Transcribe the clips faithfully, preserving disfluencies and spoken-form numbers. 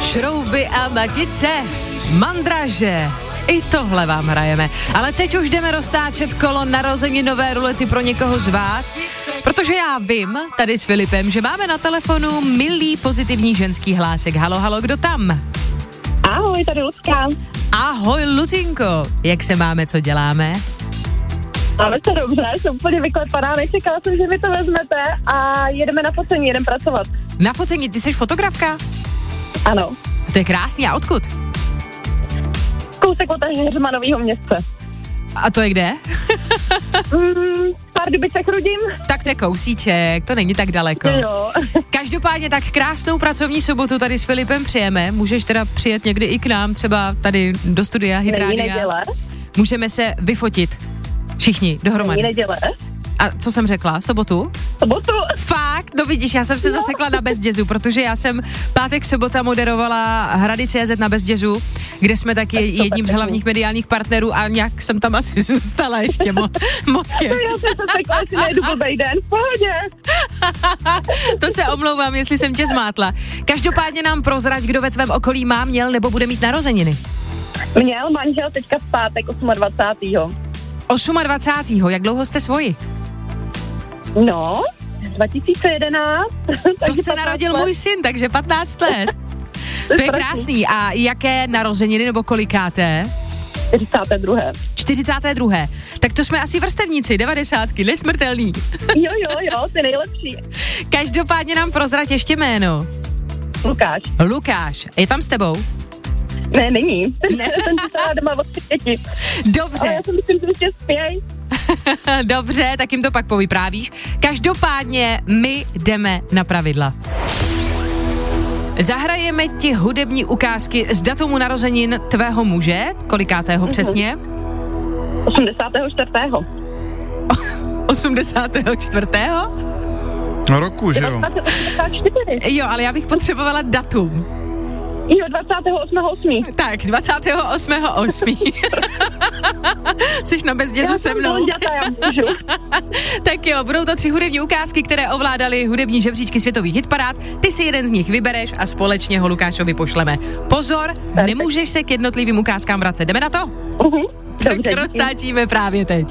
Šrouby a matice, mandraže. I tohle vám hrajeme. Ale teď už jdeme roztáčet kolo narozeninové rulety pro někoho z vás, protože já vím, tady s Filipem, že máme na telefonu milý pozitivní ženský hlásek. Halo, halo, kdo tam? Ahoj, tady Lucka. Ahoj, Lucinko. Jak se máme, co děláme? Máme to dobře, jsem úplně vyklepaná, nečekala jsem, že vy to vezmete a jedeme na focení, jedeme pracovat. Na focení, ty jsi fotografka? Ano. To je krásný, a odkud? Kousek od Heřmanového městce. A to je kde? mm, Pardubicech Chrudim. Tak to je kousíček, to není tak daleko. Jo. Každopádně tak krásnou pracovní sobotu tady s Filipem přijeme. Můžeš teda přijet někdy i k nám, třeba tady do studia Hitrádia. Není neděle. Můžeme se vyfotit. Všichni dohromady. Není neděle. A co jsem řekla? Sobotu? Sobotu. Fakt? No vidíš, já jsem se no. zasekla na Bezdězu, protože já jsem pátek, sobota moderovala Hrady tečka cé zet na Bezdězu, kde jsme taky jedním z hlavních mediálních partnerů a nějak jsem tam asi zůstala ještě mo- mozkem. Já jsem se zasekla, asi nejdu blbej den, v pohodě. To se omlouvám, jestli jsem tě zmátla. Každopádně nám prozrať, kdo ve tvém okolí má, měl nebo bude mít narozeniny. Měl manžel teďka v pátek dvacátého osmého dvacátého osmého Jak dlouho jste svoji? No, dva tisíce jedenáct To se narodil let. Můj syn, takže patnáct let. To, to je krásný. A jaké narozeniny nebo kolikáté? čtyřicáté druhé čtyřicáté druhé Tak to jsme asi vrstevníci, devadesátky, nesmrtelný. Jo, jo, jo, ty nejlepší. Každopádně nám prozrať ještě jméno. Lukáš. Lukáš. Je tam s tebou? Ne, není. Ne. Jsem čítala doma od děti. Dobře. Ale já si myslím, že ještě spěj. Dobře, tak jim to pak povyprávíš. Každopádně my jdeme na pravidla. Zahrajeme ti hudební ukázky z datumu narozenin tvého muže. Kolikátého mm-hmm. přesně? osmdesátého čtvrtého osmdesátého čtvrtého No roku, že jo? osmdesát čtyři Jo, ale já bych potřebovala datum. Jo, dvacátého osmého osmého Tak, dvacátého osmého osmého Jsi na Bezdězu se mnou. Děta, já můžu. Tak jo, budou to tři hudební ukázky, které ovládaly hudební žebříčky světových hitparád. Ty si jeden z nich vybereš a společně ho Lukášovi pošleme. Pozor, Perfect. Nemůžeš se k jednotlivým ukázkám vracet. Jdeme na to? Uh-huh. Tak Dobře, roztáčíme právě teď.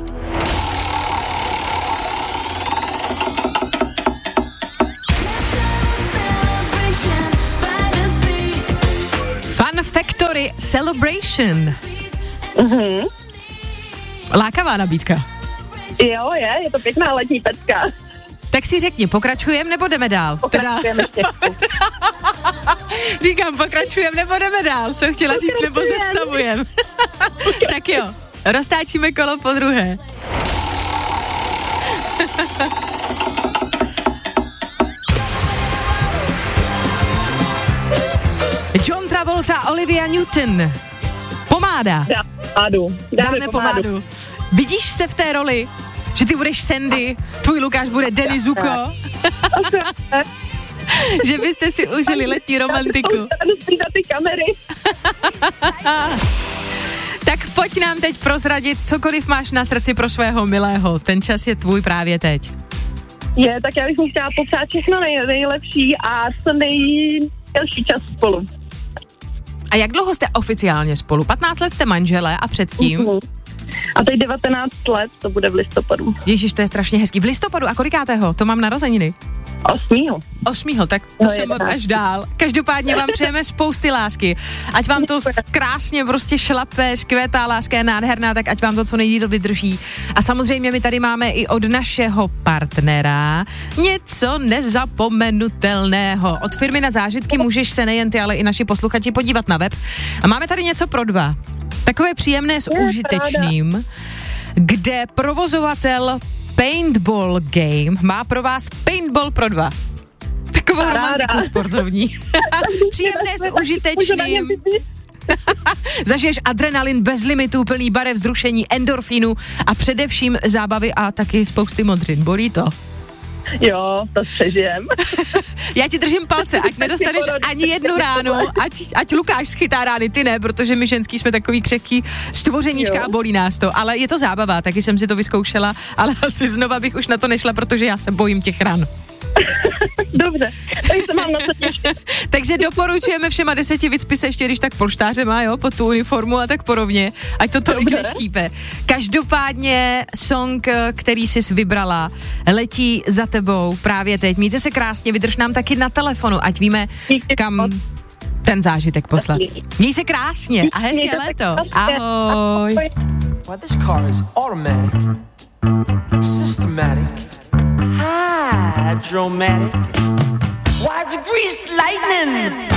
Fun Factory Celebration. Uh-huh. Lákavá nabídka. Jo, je, je to pěkná letní pecka. Tak si řekni, pokračujeme nebo jdeme dál? Pokračujeme teda... Říkám, pokračujeme nebo jdeme dál? Co chtěla říct, nebo zastavujeme? Tak jo, roztáčíme kolo po druhé. John Travolta, Olivia Newton. Pomáda. Dá, pomádu. Dáme, Dáme pomádu. pomádu. Vidíš se v té roli, že ty budeš Sandy, tvůj Lukáš bude Danny Zuko? Že byste si užili letní romantiku. Na ty kamery. Tak pojď nám teď prozradit, cokoliv máš na srdci pro svého milého. Ten čas je tvůj právě teď. Je, tak já bych mu chtěla popřát všechno nej, nejlepší a co nejdelší čas spolu. A jak dlouho jste oficiálně spolu? patnáct let jste manželé a předtím? Uh-huh. A teď devatenáct let, to bude v listopadu. Ježiš, to je strašně hezký. V listopadu a kolikátého? To mám narozeniny. Osmýho. Osmýho, tak to no, jsem až dál. Každopádně vám přejeme spousty lásky. Ať vám to krásně prostě šlape, škvétá, láska je nádherná, tak ať vám to co nejdýl vydrží. A samozřejmě my tady máme i od našeho partnera něco nezapomenutelného. Od firmy Na zážitky můžeš se nejen ty, ale i naši posluchači podívat na web. A máme tady něco pro dva. Takové příjemné s užitečným, kde provozovatel Paintball Game má pro vás paintball pro dva. Takovou Paráda. romantiku sportovní. Příjemné s užitečným. Zažiješ adrenalin bez limitů, plný barev, vzrušení, endorfínu a především zábavy a taky spousty modřin. Bolí to? Jo, to přežijem. Já ti držím palce, ať nedostaneš ani jednu ránu, ať, ať Lukáš schytá rány, ty ne, protože my ženský jsme takový křehký stvořeníčka a bolí nás to, ale je to zábava, taky jsem si to vyzkoušela, ale asi znova bych už na to nešla, protože já se bojím těch ran. Dobře, takže se mám na to těšit. Takže doporučujeme všema deseti vycpi se ještě, když tak polštářema, jo, pod tu uniformu a tak podobně, ať to tolik neštípe. Každopádně song, který jsi vybrala, letí za tebou právě teď. Mějte se krásně, vydrž nám taky na telefonu, ať víme, kam ten zážitek poslat. Měj se krásně a hezké léto. Ahoj. Well, this car is automatic, systematic, hydromatic. Why it's greased lightning?